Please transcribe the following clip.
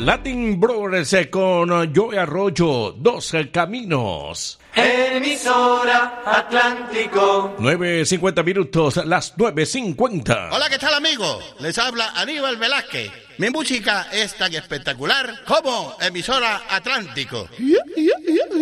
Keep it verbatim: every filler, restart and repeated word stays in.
Latin Brothers con Joey Arroyo, Dos Caminos. Emisora Atlántico. nueve cincuenta minutos, las nueve cincuenta. Hola, ¿qué tal, amigos? Les habla Aníbal Velázquez. Mi música es tan espectacular como Emisora Atlántico.